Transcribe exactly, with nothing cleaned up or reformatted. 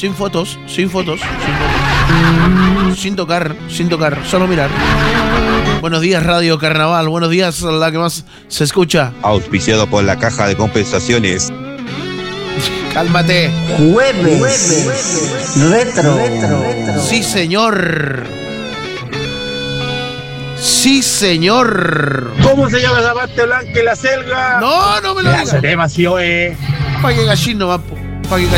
sin fotos, sin fotos, sin fotos. Sin tocar, sin tocar, solo mirar. Buenos días, Radio Carnaval. Buenos días, la que más se escucha. Auspiciado por la Caja de Compensaciones. Cálmate. Jueves. Jueves. Retro. Retro. Sí, señor. Sí, señor. ¿Cómo se llama la parte blanca y la selga? No, no me lo digas. Ese tema sí, oye. Pa' que gallín no va. Pa' que